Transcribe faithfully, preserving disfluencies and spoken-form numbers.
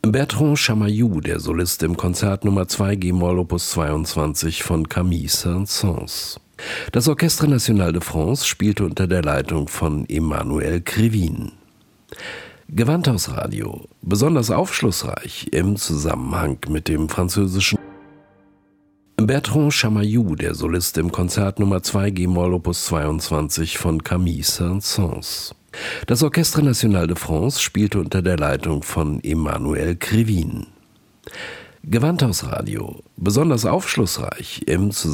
Bertrand Chamayou, der Solist im Konzert Nummer zwei G-Moll Opus zweiundzwanzig von Camille Saint-Saëns. Das Orchestre National de France spielte unter der Leitung von Emmanuel Krivine. Gewandhausradio, besonders aufschlussreich im Zusammenhang mit dem französischen Bertrand Chamayou, der Solist im Konzert Nummer zwei G-Moll Opus zweiundzwanzig von Camille Saint-Saëns. Das Orchestre National de France spielte unter der Leitung von Emmanuel Krivine. Gewandhausradio, besonders aufschlussreich im Zusammenhang